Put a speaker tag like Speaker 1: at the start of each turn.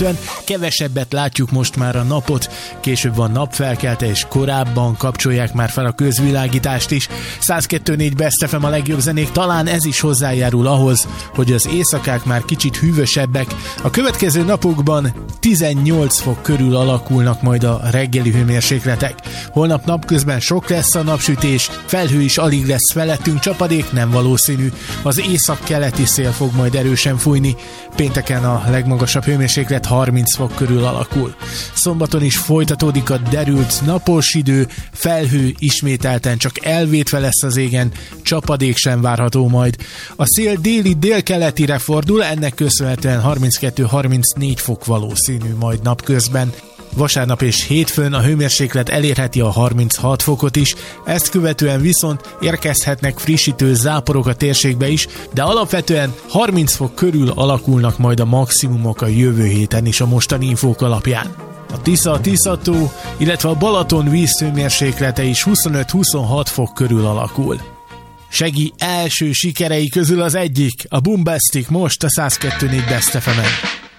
Speaker 1: kevesebbet látjuk most már a napot, később van napfelkelte, és korábban kapcsolják már fel a közvilágítást is. 102.4 Best FM a legjobb zenék, talán ez is hozzájárul ahhoz, hogy az éjszakák már kicsit hűvösebbek. A következő napokban 18 fok körül alakulnak majd a reggeli hőmérsékletek. Holnap napközben sok lesz a napsütés, felhő is alig lesz felettünk, csapadék nem valószínű. Az északkeleti szél fog majd erősen fújni. Pénteken a legmagasabb hőmérséklet 30 fok körül alakul. Szombaton is folytatódik a derült napos idő, felhő ismételten csak elvétve lesz az égen, csapadék sem várható majd. A szél déli-délkeletire fordul, ennek köszönhetően 32-34 fok valószínű majd napközben. Vasárnap és hétfőn a hőmérséklet elérheti a 36 fokot is, ezt követően viszont érkezhetnek frissítő záporok a térségbe is, de alapvetően 30 fok körül alakulnak majd a maximumok a jövő héten is a mostani infók alapján. A Tisza-Tiszató, illetve a Balaton vízhőmérséklete is 25-26 fok körül alakul. Segi első sikerei közül az egyik, a Boombastic most a 102.4 Best FM-en.